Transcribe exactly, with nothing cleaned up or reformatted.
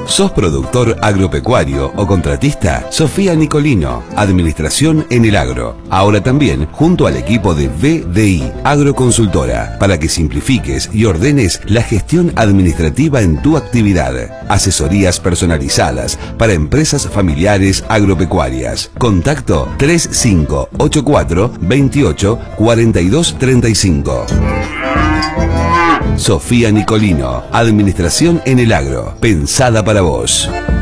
¿Sos productor agropecuario o contratista? Sofía Nicolino, Administración en el Agro. Ahora también junto al equipo de V D I, Agroconsultora, para que simplifiques y ordenes la gestión administrativa en tu actividad. Asesorías personalizadas para empresas familiares agropecuarias. Contacto tres cinco ocho cuatro, veintiocho, cuarenta y dos, treinta y cinco. Sofía Nicolino, Administración en el Agro, pensada para vos.